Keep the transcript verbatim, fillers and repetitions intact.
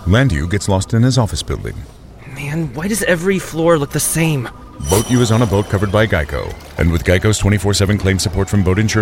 Landu gets lost in his office building. Man, why does every floor look the same? Boat U is on a boat covered by Geico. And with Geico's twenty-four seven claim support from boat insurance